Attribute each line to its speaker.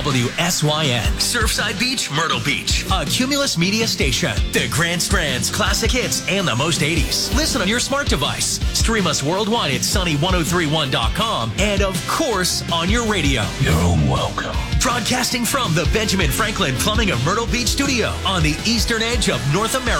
Speaker 1: WSYN, Surfside Beach, Myrtle Beach. A Cumulus Media station. The Grand Strands, classic hits, and the most 80s. Listen on your smart device. Stream us worldwide at sunny1031.com. And of course, on your radio.
Speaker 2: You're home welcome.
Speaker 1: Broadcasting from the Benjamin Franklin Plumbing of Myrtle Beach studio on the eastern edge of North America.